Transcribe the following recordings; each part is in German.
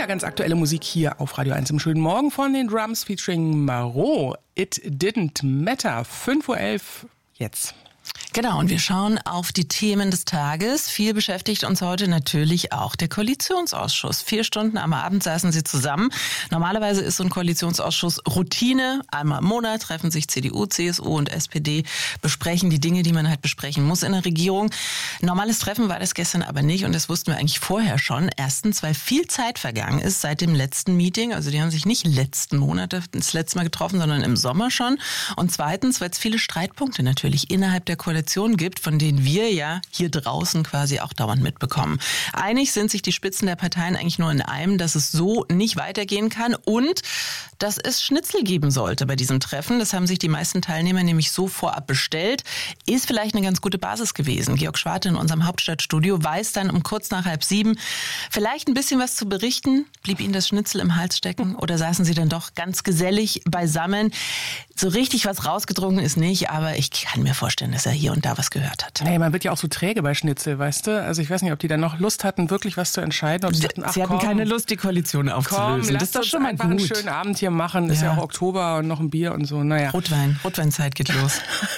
wieder ganz aktuelle Musik hier auf Radio 1 im schönen Morgen von den Drums featuring Marot. It Didn't Matter. 5:11 Uhr jetzt. Genau, und wir schauen auf die Themen des Tages. Viel beschäftigt uns heute natürlich auch der Koalitionsausschuss. 4 Stunden am Abend saßen sie zusammen. Normalerweise ist so ein Koalitionsausschuss Routine. Einmal im Monat treffen sich CDU, CSU und SPD, besprechen die Dinge, die man halt besprechen muss in der Regierung. Normales Treffen war das gestern aber nicht und das wussten wir eigentlich vorher schon. Erstens, weil viel Zeit vergangen ist seit dem letzten Meeting. Also die haben sich nicht letzten Monat das letzte Mal getroffen, sondern im Sommer schon. Und zweitens, weil es viele Streitpunkte natürlich innerhalb der Koalition gibt, von denen wir ja hier draußen quasi auch dauernd mitbekommen. Einig sind sich die Spitzen der Parteien eigentlich nur in einem, dass es so nicht weitergehen kann und dass es Schnitzel geben sollte bei diesem Treffen. Das haben sich die meisten Teilnehmer nämlich so vorab bestellt. Ist vielleicht eine ganz gute Basis gewesen. Georg Schwarte in unserem Hauptstadtstudio weiß dann um kurz nach 6:30 vielleicht ein bisschen was zu berichten. Blieb Ihnen das Schnitzel im Hals stecken oder saßen Sie dann doch ganz gesellig beisammen? So richtig was rausgedrungen ist nicht, aber ich kann mir vorstellen, dass er hier und da was gehört hat. Nee, man wird ja auch so träge bei Schnitzel, weißt du? Also ich weiß nicht, ob die dann noch Lust hatten, wirklich was zu entscheiden. Ob sie hatten keine Lust, die Koalition aufzulösen. Das ist doch schon mal einfach gut. Einen schönen Abend hier machen. Ist ja auch Oktober und noch ein Bier und so. Naja. Rotweinzeit geht los.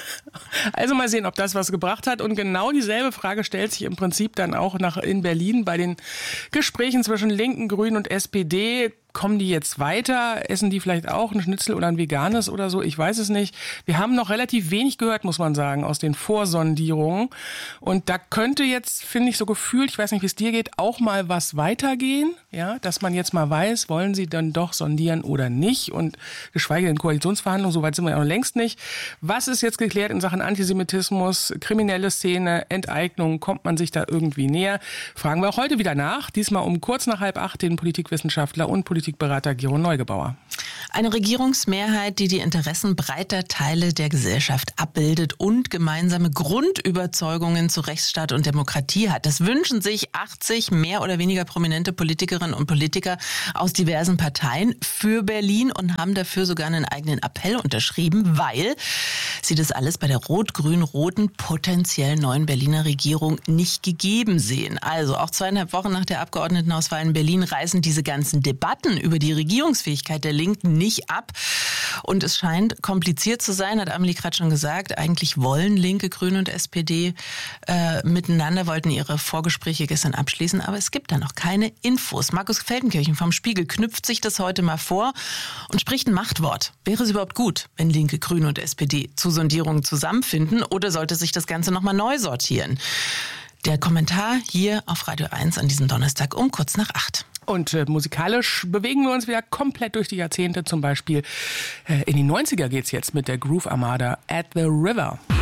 Also mal sehen, ob das was gebracht hat. Und genau dieselbe Frage stellt sich im Prinzip dann auch in Berlin bei den Gesprächen zwischen Linken, Grünen und SPD. Kommen die jetzt weiter? Essen die vielleicht auch ein Schnitzel oder ein veganes oder so? Ich weiß es nicht. Wir haben noch relativ wenig gehört, muss man sagen, aus den Vorsondierungen. Und da könnte jetzt, finde ich so gefühlt, ich weiß nicht, wie es dir geht, auch mal was weitergehen. Ja, dass man jetzt mal weiß, wollen sie dann doch sondieren oder nicht? Und geschweige denn Koalitionsverhandlungen, so weit sind wir ja noch längst nicht. Was ist jetzt geklärt in Sachen Antisemitismus, kriminelle Szene, Enteignung? Kommt man sich da irgendwie näher? Fragen wir auch heute wieder nach. Diesmal um kurz nach 7:30 den Politikwissenschaftler und Politikberater Gero Neugebauer. Eine Regierungsmehrheit, die die Interessen breiter Teile der Gesellschaft abbildet und gemeinsame Grundüberzeugungen zu Rechtsstaat und Demokratie hat. Das wünschen sich 80 mehr oder weniger prominente Politikerinnen und Politiker aus diversen Parteien für Berlin und haben dafür sogar einen eigenen Appell unterschrieben, weil sie das alles bei der rot-grün-roten potenziell neuen Berliner Regierung nicht gegeben sehen. Also auch 2,5 Wochen nach der Abgeordnetenauswahl in Berlin reißen diese ganzen Debatten über die Regierungsfähigkeit der Linken nicht ab. Und es scheint kompliziert zu sein, hat Amelie gerade schon gesagt. Eigentlich wollen Linke, Grüne und SPD miteinander, wollten ihre Vorgespräche gestern abschließen, aber es gibt da noch keine Infos. Markus Feldenkirchen vom Spiegel knüpft sich das heute mal vor und spricht ein Machtwort. Wäre es überhaupt gut, wenn Linke, Grüne und SPD zu Sondierungen zusammenfinden oder sollte sich das Ganze nochmal neu sortieren? Der Kommentar hier auf Radio 1 an diesem Donnerstag um kurz nach 8. Und musikalisch bewegen wir uns wieder komplett durch die Jahrzehnte. Zum Beispiel in die 90er geht's jetzt mit der Groove Armada At the River.